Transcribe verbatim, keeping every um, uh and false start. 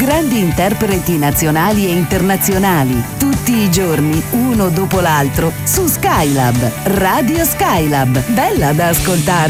Grandi interpreti nazionali e internazionali, tutti i giorni, uno dopo l'altro, su Skylab. Radio Skylab, bella da ascoltare.